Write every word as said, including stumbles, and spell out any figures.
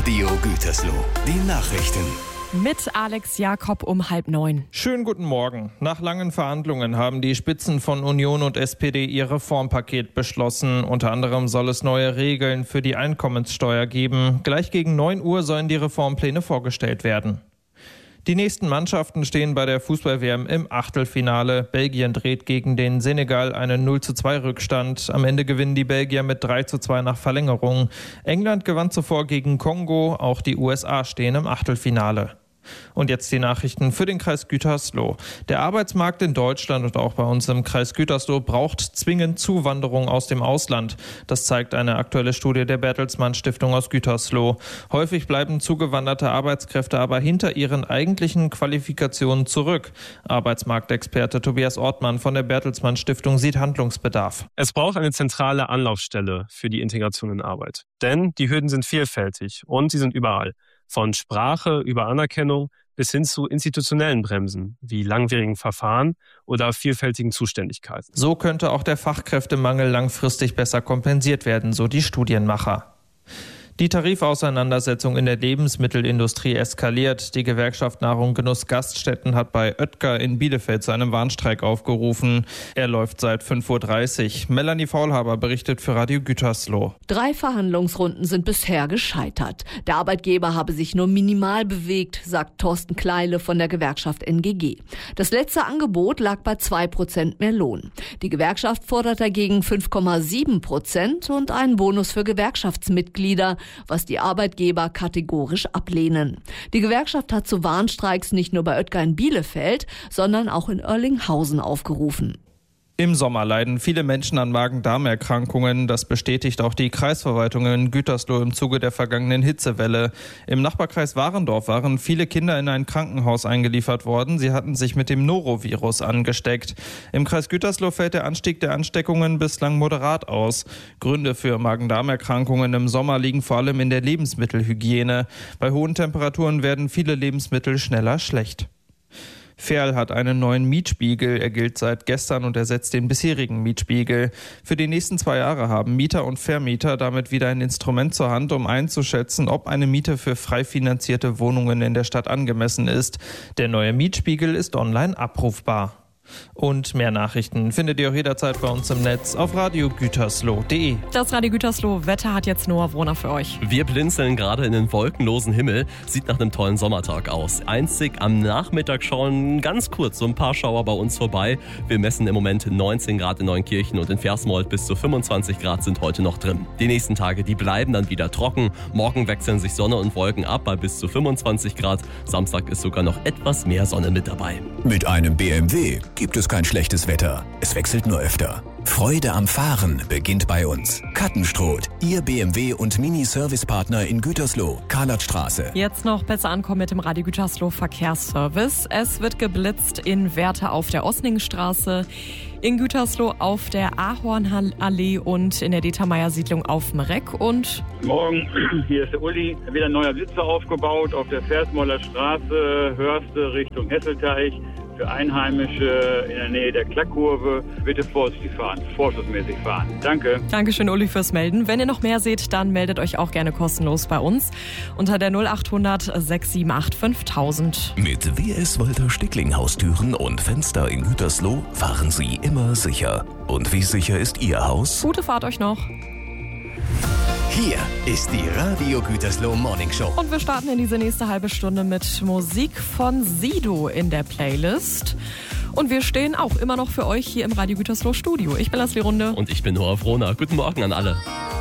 Radio Gütersloh. Die Nachrichten. Mit Alex Jakob um halb neun. Schönen guten Morgen. Nach langen Verhandlungen haben die Spitzen von Union und S P D ihr Reformpaket beschlossen. Unter anderem soll es neue Regeln für die Einkommenssteuer geben. Gleich gegen neun Uhr sollen die Reformpläne vorgestellt werden. Die nächsten Mannschaften stehen bei der Fußball-W M im Achtelfinale. Belgien dreht gegen den Senegal einen null zu zwei Rückstand. Am Ende gewinnen die Belgier mit drei zu zwei nach Verlängerung. England gewann zuvor gegen Kongo. Auch die U S A stehen im Achtelfinale. Und jetzt die Nachrichten für den Kreis Gütersloh. Der Arbeitsmarkt in Deutschland und auch bei uns im Kreis Gütersloh braucht zwingend Zuwanderung aus dem Ausland. Das zeigt eine aktuelle Studie der Bertelsmann Stiftung aus Gütersloh. Häufig bleiben zugewanderte Arbeitskräfte aber hinter ihren eigentlichen Qualifikationen zurück. Arbeitsmarktexperte Tobias Ortmann von der Bertelsmann Stiftung sieht Handlungsbedarf. Es braucht eine zentrale Anlaufstelle für die Integration in Arbeit. Denn die Hürden sind vielfältig und sie sind überall. Von Sprache über Anerkennung bis hin zu institutionellen Bremsen wie langwierigen Verfahren oder vielfältigen Zuständigkeiten. So könnte auch der Fachkräftemangel langfristig besser kompensiert werden, so die Studienmacher. Die Tarifauseinandersetzung in der Lebensmittelindustrie eskaliert. Die Gewerkschaft Nahrung Genuss Gaststätten hat bei Oetker in Bielefeld zu einem Warnstreik aufgerufen. Er läuft seit fünf Uhr dreißig. Melanie Faulhaber berichtet für Radio Gütersloh. Drei Verhandlungsrunden sind bisher gescheitert. Der Arbeitgeber habe sich nur minimal bewegt, sagt Thorsten Kleile von der Gewerkschaft N G G. Das letzte Angebot lag bei zwei Prozent mehr Lohn. Die Gewerkschaft fordert dagegen fünf Komma sieben Prozent und einen Bonus für Gewerkschaftsmitglieder, was die Arbeitgeber kategorisch ablehnen. Die Gewerkschaft hat zu Warnstreiks nicht nur bei Oetker in Bielefeld, sondern auch in Oerlinghausen aufgerufen. Im Sommer leiden viele Menschen an Magen-Darm-Erkrankungen. Das bestätigt auch die Kreisverwaltung in Gütersloh im Zuge der vergangenen Hitzewelle. Im Nachbarkreis Warendorf waren viele Kinder in ein Krankenhaus eingeliefert worden. Sie hatten sich mit dem Norovirus angesteckt. Im Kreis Gütersloh fällt der Anstieg der Ansteckungen bislang moderat aus. Gründe für Magen-Darm-Erkrankungen im Sommer liegen vor allem in der Lebensmittelhygiene. Bei hohen Temperaturen werden viele Lebensmittel schneller schlecht. Ferl hat einen neuen Mietspiegel. Er gilt seit gestern und ersetzt den bisherigen Mietspiegel. Für die nächsten zwei Jahre haben Mieter und Vermieter damit wieder ein Instrument zur Hand, um einzuschätzen, ob eine Miete für frei finanzierte Wohnungen in der Stadt angemessen ist. Der neue Mietspiegel ist online abrufbar. Und mehr Nachrichten findet ihr auch jederzeit bei uns im Netz auf radio gütersloh punkt de. Das Radio Gütersloh Wetter hat jetzt Noah Wohner für euch. Wir blinzeln gerade in den wolkenlosen Himmel. Sieht nach einem tollen Sommertag aus. Einzig am Nachmittag schauen ganz kurz so ein paar Schauer bei uns vorbei. Wir messen im Moment neunzehn Grad in Neunkirchen und in Versmold bis zu fünfundzwanzig Grad sind heute noch drin. Die nächsten Tage, die bleiben dann wieder trocken. Morgen wechseln sich Sonne und Wolken ab bei bis zu fünfundzwanzig Grad. Samstag ist sogar noch etwas mehr Sonne mit dabei. Mit einem B M W gibt es kein schlechtes Wetter. Es wechselt nur öfter. Freude am Fahren beginnt bei uns. Kattenstroth, Ihr B M W und Mini-Service-Partner in Gütersloh, Karlatstraße. Jetzt noch besser ankommen mit dem Radio Gütersloh Verkehrsservice. Es wird geblitzt in Werther auf der Osningstraße, in Gütersloh auf der Ahornallee und in der Dietermeier-Siedlung auf dem Reck. Und Morgen, hier ist der Uli. Wieder ein neuer Blitzer aufgebaut auf der Versmoller Straße, Hörste Richtung Hesselteich. Für Einheimische in der Nähe der Klackkurve bitte vorsichtig fahren, vorschussmäßig fahren. Danke. Dankeschön, Uli, fürs Melden. Wenn ihr noch mehr seht, dann meldet euch auch gerne kostenlos bei uns unter der null acht hundert sechs sieben acht fünftausend. Mit W S Walter Stickling Haustüren und Fenster in Gütersloh fahren Sie immer sicher. Und wie sicher ist Ihr Haus? Gute Fahrt euch noch. Hier ist die Radio Gütersloh Morning Show. Und wir starten in diese nächste halbe Stunde mit Musik von Sido in der Playlist. Und wir stehen auch immer noch für euch hier im Radio Gütersloh Studio. Ich bin Leslie Runde. Und ich bin Noah Wohner. Guten Morgen an alle.